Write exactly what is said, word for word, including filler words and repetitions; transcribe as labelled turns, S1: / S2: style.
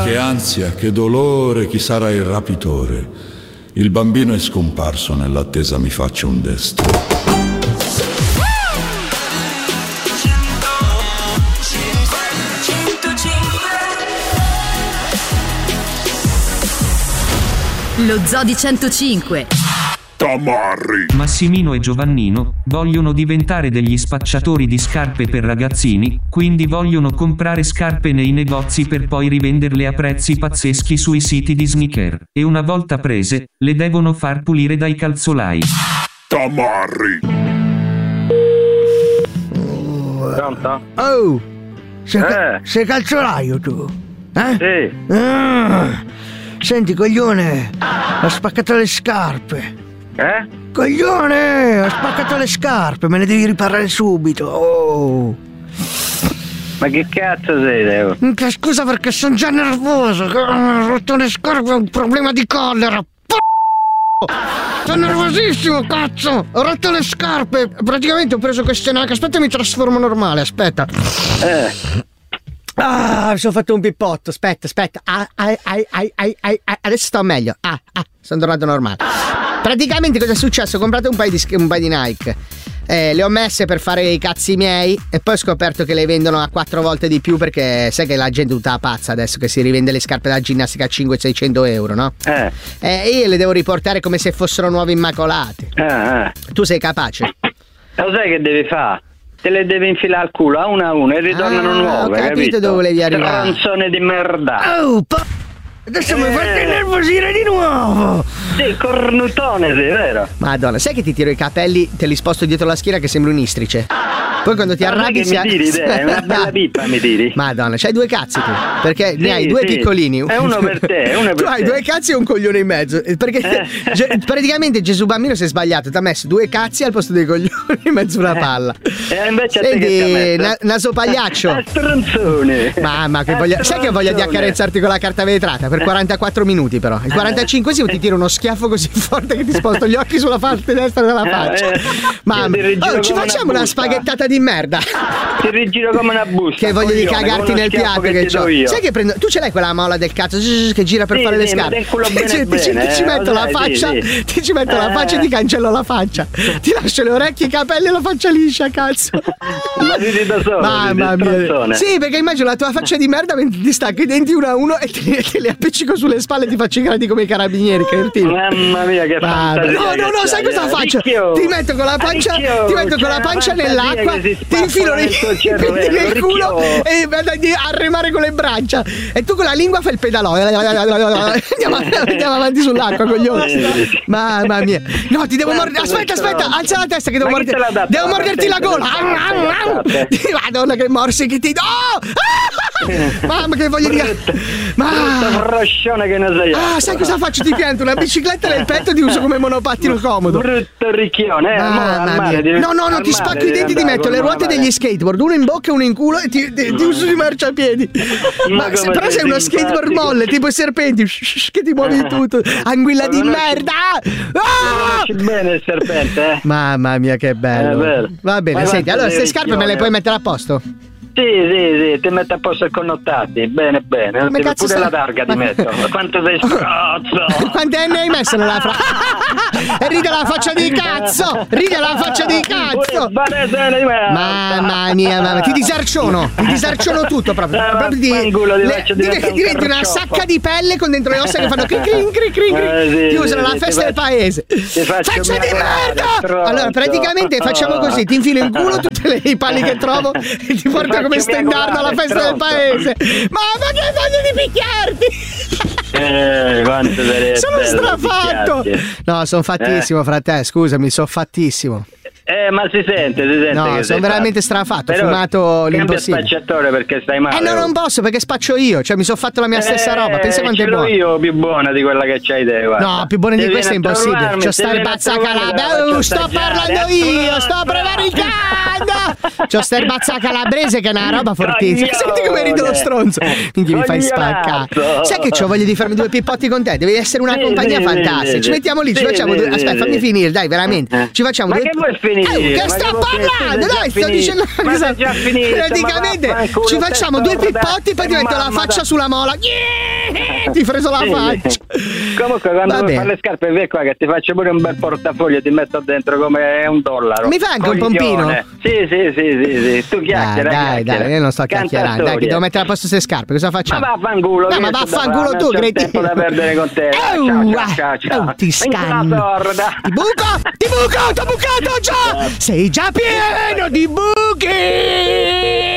S1: Che ansia, che dolore, chi sarà il rapitore? Il bambino è scomparso, nell'attesa mi faccia un destro.
S2: Lo Zoo di centocinque.
S3: Tamarri.
S4: Massimino e Giovannino vogliono diventare degli spacciatori di scarpe per ragazzini, quindi vogliono comprare scarpe nei negozi per poi rivenderle a prezzi pazzeschi sui siti di sneaker. E una volta prese, le devono far pulire dai calzolai.
S3: Tamarri.
S5: Pronto?
S6: Oh, sei,
S5: Eh.
S6: sei calzolaio tu? Eh?
S5: Sì.
S6: Ah, senti, coglione, ho spaccato le scarpe.
S5: Eh?
S6: Coglione, ho spaccato le scarpe, me ne devi riparare subito. Oh.
S5: Ma che cazzo sei, Leo?
S6: Minchia, scusa perché sono già nervoso. Ho rotto le scarpe, ho un problema di collera. P***o! Sono nervosissimo, cazzo! Ho rotto le scarpe. Praticamente ho preso queste nacche. Aspetta, mi trasformo normale, aspetta.
S5: Eh.
S6: Ah, mi sono fatto un pippotto. Aspetta, aspetta. Ah, ai, ai, ai, ai, ai, ai. Adesso sto meglio. Ah, ah, sono tornato normale. Praticamente cosa è successo? Ho comprato un paio di, un paio di Nike. Eh, le ho messe per fare i cazzi miei e poi ho scoperto che le vendono a quattro volte di più, perché sai che la gente è tutta pazza adesso che si rivende le scarpe da ginnastica a cinquecento seicento euro, no?
S5: Eh.
S6: Eh, io le devo riportare come se fossero nuove immacolate.
S5: Eh, eh.
S6: Tu sei capace?
S5: Lo sai che devi fare? Te le devi infilare al culo a una a una e ritornano
S6: Ah,
S5: nuove,
S6: ho capito
S5: capito?
S6: dove volevi arrivare.
S5: Stronzone di merda.
S6: Oh, po- adesso mi
S5: Eh.
S6: fate nervosire di nuovo.
S5: Sì, cornutone sei, vero?
S6: Madonna, sai che ti tiro i capelli, te li sposto dietro la schiena che sembri un'istrice? Poi quando ti
S5: Ma sai
S6: arrabbi
S5: che
S6: si
S5: mi tiri, te? È una bella pippa, mi tiri.
S6: Madonna, c'hai due cazzi tu, perché
S5: Sì,
S6: ne hai due
S5: sì.
S6: piccolini.
S5: È uno per te, è uno
S6: Tu
S5: per
S6: hai
S5: te.
S6: due cazzi e un coglione in mezzo. Perché
S5: Eh.
S6: Ge- praticamente Gesù Bambino si è sbagliato, ti ha messo due cazzi al posto dei coglioni in mezzo a una palla.
S5: E invece a te che ti ha
S6: Senti,
S5: messo?
S6: na- naso pagliaccio.
S5: Eh, stronzone.
S6: Mamma, che
S5: Eh,
S6: voglia. Sai che ho voglia di
S5: stronzone.
S6: accarezzarti con la carta vetrata per quarantaquattro minuti, però. Il quarantacinquesimo ti tiro uno schiaffo così forte che ti sposto gli occhi sulla parte destra della faccia.
S5: Eh, eh.
S6: Mamma,
S5: Ti rigiro
S6: oh, ci
S5: come
S6: facciamo
S5: una
S6: una
S5: busta.
S6: spaghettata di merda.
S5: Ti rigiro come una busta.
S6: Che voglia di
S5: coglione,
S6: cagarti
S5: con uno
S6: nel
S5: schiaffo
S6: piatto che
S5: ti
S6: c'ho.
S5: do io.
S6: Sai che prendo. Tu ce l'hai quella molla del cazzo zzz, che gira per
S5: Sì,
S6: fare le
S5: sì, ma
S6: scarpe.
S5: del culo
S6: Ti-
S5: bene
S6: ti, ti-
S5: bene,
S6: ti ci
S5: eh,
S6: metto
S5: lo
S6: la
S5: sai,
S6: faccia,
S5: sì, sì.
S6: ti ci metto la
S5: Eh.
S6: faccia e ti cancello la faccia. Ti lascio le orecchie, i capelli e la faccia liscia, cazzo.
S5: La vedi da solo,
S6: Mamma
S5: vedi,
S6: mia.
S5: stronzone.
S6: Sì, perché immagino la tua faccia di merda mentre ti stacco i denti uno a uno e te, te li appiccico sulle spalle e ti faccio i gradi come i carabinieri, cretino.
S5: Mamma mia, che
S6: Mamma-
S5: fantasia.
S6: No, no,
S5: che
S6: no, sai
S5: c'hai,
S6: cosa
S5: eh.
S6: faccio?
S5: Ricchio.
S6: Ti metto con la pancia,
S5: Ricchio,
S6: ti metto con la
S5: c'è
S6: pancia
S5: una
S6: nell'acqua,
S5: fantasia che si
S6: ti infilo
S5: spappola
S6: nei
S5: nel tuo cervello,
S6: nel culo
S5: Ricchio.
S6: e vado a remare con le braccia. E tu con la lingua fai il pedalò. Andiamo, andiamo avanti sull'acqua, coglione. Mamma mia. No, ti devo mordere. Aspetta, aspetta, alza la testa che devo
S5: Ma chi te l'ha
S6: mordere.
S5: dato
S6: Devo
S5: la
S6: morderti la
S5: pazienza
S6: gola.
S5: per queste cazzate?
S6: Madonna, che morsi che ti do. Ah! Mamma, che voglia di.
S5: Brutto
S6: Ma.
S5: froscione che ne sei.
S6: Ah, sai cosa faccio? Ti pianto una bicicletta nel petto e ti uso come monopattino comodo.
S5: Brutto ricchione, eh.
S6: Mamma
S5: al mare,
S6: mia.
S5: devi-
S6: No, no, no,
S5: al
S6: ti
S5: mare
S6: spacco i
S5: devi
S6: denti, ti
S5: andare
S6: metto
S5: con
S6: le
S5: una
S6: ruote
S5: mare.
S6: degli skateboard, uno in bocca e uno in culo e ti, ti, ti uso di marciapiedi.
S5: Ma
S6: Ma
S5: come
S6: se- però
S5: sei
S6: sei uno
S5: simpatico.
S6: skateboard molle, tipo i serpenti, che ti muovi in tutto. Anguilla di
S5: Conosci-
S6: merda!
S5: Lo
S6: Ah!
S5: conosci bene il serpente, eh?
S6: Mamma mia, che
S5: È
S6: bello.
S5: vero.
S6: Va bene,
S5: Ma
S6: senti,
S5: guarda
S6: allora
S5: che
S6: queste scarpe me le
S5: ricchione.
S6: puoi mettere a posto?
S5: Sì, sì, sì, ti metto a posto il connottati. Bene, bene.
S6: Come
S5: Ti-
S6: cazzo
S5: pure
S6: sta-
S5: la targa
S6: Ma-
S5: ti metto. Ma quanto sei scrozzo!
S6: Quante anni hai messo nella fra... E ride la faccia di cazzo! Ride la faccia di cazzo!
S5: Sbaresene di merda!
S6: Mamma mia, mamma, ti disarciono, ti disarciono tutto proprio.
S5: Eh,
S6: proprio di,
S5: vaffanculo, ti
S6: le-
S5: faccio
S6: diventi,
S5: diventare un
S6: diventi una
S5: carciofo.
S6: sacca di pelle con dentro le ossa che fanno crin crin crin crin, crin.
S5: Eh, sì,
S6: ti
S5: sì,
S6: usano
S5: sì,
S6: la
S5: ti
S6: festa del
S5: faccio-
S6: paese.
S5: ti faccio
S6: Faccia di
S5: miagolare,
S6: merda!
S5: stronzo.
S6: Allora, praticamente facciamo così: ti infilo in culo tutti le- i pali che trovo e ti porto
S5: faccio
S6: come stendardo alla
S5: miagolare,
S6: festa del
S5: stronzo.
S6: paese. Mamma, che voglio di picchiarti!
S5: Eh, quanto sarebbe
S6: Sono
S5: bello
S6: strafatto!
S5: picchiarti.
S6: No, sono fattissimo, frate, scusami, sono fattissimo.
S5: Eh, ma si sente, si sente.
S6: No,
S5: che
S6: sono
S5: sei
S6: veramente
S5: fatto.
S6: strafatto, ho
S5: Però
S6: fumato
S5: cambia
S6: l'impossibile.
S5: spacciatore perché stai male.
S6: Eh no, non posso perché spaccio io, cioè mi sono fatto la mia stessa
S5: Eh,
S6: roba, pensa quanto è
S5: ce l'ho
S6: buona.
S5: io più buona di quella che c'hai te, guarda.
S6: No, più buona di
S5: Se
S6: questa è
S5: vieni a
S6: impossibile.
S5: trovarmi,
S6: C'ho
S5: se
S6: sta il
S5: vieni a trovarmi,
S6: bazzacalabra.
S5: te la
S6: Oh,
S5: faccio
S6: sto
S5: assaggiare.
S6: parlando io, sto prevaricando. C'ho sta il bazzacalabrese che è una roba fortissima.
S5: Coglione.
S6: Senti come ride lo stronzo. Minchia, mi fai
S5: Coglionazzo.
S6: spaccare. Sai che c'ho voglia di farmi due pippotti con te? Devi essere una
S5: Sì,
S6: compagnia
S5: sì,
S6: fantastica.
S5: sì,
S6: Ci
S5: sì.
S6: mettiamo lì, ci
S5: Sì,
S6: facciamo
S5: sì,
S6: due.
S5: sì,
S6: Aspetta,
S5: sì.
S6: fammi finire, dai, veramente.
S5: Eh.
S6: Ci facciamo
S5: Ma
S6: due.
S5: che vuoi finire? finire.
S6: Eh, che
S5: ma
S6: sta
S5: che
S6: parlando?
S5: già
S6: Dai, sto
S5: finito.
S6: dicendo
S5: Ma sei già finito.
S6: praticamente
S5: ma vaffanculo,
S6: ci
S5: te
S6: facciamo due
S5: storta,
S6: pippotti, poi
S5: e
S6: ti metto la
S5: mamma
S6: faccia
S5: da-
S6: sulla mola. Yeah! Ti hai preso la
S5: Sì.
S6: faccia.
S5: Comunque quando
S6: Va
S5: vuoi
S6: bene.
S5: fare le scarpe vieni qua che ti faccio pure un bel portafoglio e ti metto dentro come un dollaro.
S6: Mi fai anche un
S5: Coglione.
S6: pompino?
S5: Sì, sì, sì, sì, sì. Tu
S6: Dai,
S5: chiacchiera,
S6: dai,
S5: chiacchiera.
S6: dai, io non sto
S5: Canta
S6: chiacchierando. Dai, che
S5: storie.
S6: devo mettere a posto queste scarpe. Cosa
S5: Ma
S6: facciamo?
S5: vaffanculo,
S6: No,
S5: che
S6: ma
S5: c'è da
S6: vaffanculo
S5: fare?
S6: tu,
S5: Non c'è
S6: cretino.
S5: tempo da perdere con te. Ciao,
S6: Oh,
S5: ciao, ciao, ciao.
S6: oh, ti scanno.
S5: Sorda.
S6: Ti buco, ti buco, ti ho bucato già. Sei già pieno di buchi.